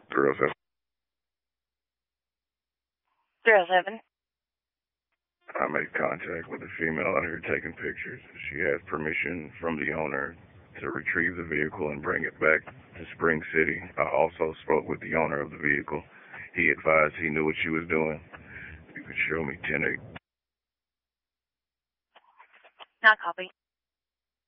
307. 307. I made contact with a female out here taking pictures. She has permission from the owner to retrieve the vehicle and bring it back to Spring City. I also spoke with the owner of the vehicle. He advised he knew what she was doing. You could show me 10-8. Not copy.